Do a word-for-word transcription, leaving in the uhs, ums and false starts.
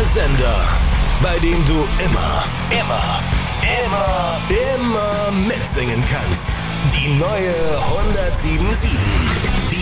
Der Sender, bei dem du immer, immer, immer, immer mitsingen kannst. Die neue hundertsieben Komma sieben. Die